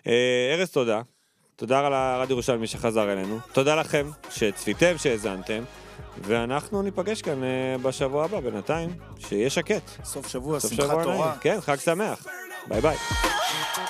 ארז, תודה. תודה על הרדיו ירושלמי שחזר אלינו. תודה לכם שצפיתם, שהזנתם. ואנחנו ניפגש כאן בשבוע הבא, בינתיים, שיהיה שקט. סוף שבוע, שמחת תורה. כן, חג שמח. ביי ביי.